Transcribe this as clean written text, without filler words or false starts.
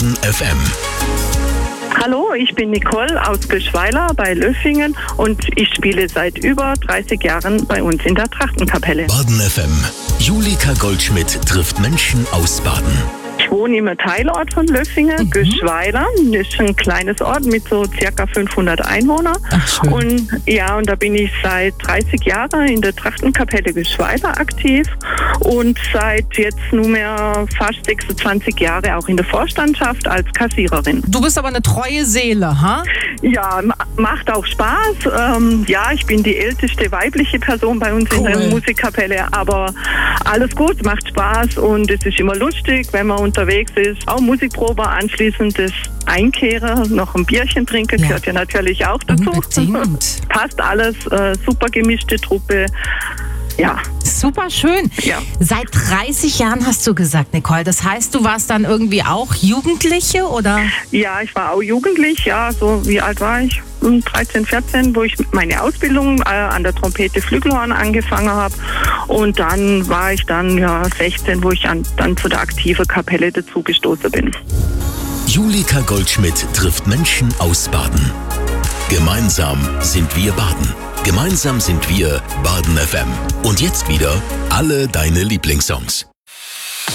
Baden FM. Hallo, ich bin Nicole aus Göschweiler bei Löffingen und ich spiele seit über 30 Jahren bei uns in der Trachtenkapelle. Baden FM. Julika Goldschmidt trifft Menschen aus Baden. Ich wohne im Teilort von Löffingen, Göschweiler. Das ist ein kleines Ort mit so circa 500 Einwohnern. Ach, schön. Und da bin ich seit 30 Jahren in der Trachtenkapelle Göschweiler aktiv und seit jetzt nunmehr fast 26 Jahre auch in der Vorstandschaft als Kassiererin. Du bist aber eine treue Seele, ha? Ja, macht auch Spaß. Ich bin die älteste weibliche Person bei uns in der Musikkapelle, aber alles gut, macht Spaß und es ist immer lustig, wenn man unterwegs ist. Auch Musikprobe anschließend das Einkehren, noch ein Bierchen trinken, gehört ja natürlich auch dazu. Unbedingt. Passt alles, super gemischte Truppe. Ja. Super schön. Ja. Seit 30 Jahren hast du gesagt, Nicole. Das heißt, du warst dann irgendwie auch Jugendliche, oder? Ja, ich war auch jugendlich, so wie alt war ich? 13, 14, wo ich meine Ausbildung an der Trompete Flügelhorn angefangen habe. Und dann war ich 16, wo ich dann zu der aktiven Kapelle dazugestoßen bin. Julika Goldschmidt trifft Menschen aus Baden. Gemeinsam sind wir Baden. Gemeinsam sind wir Baden FM. Und jetzt wieder alle deine Lieblingssongs.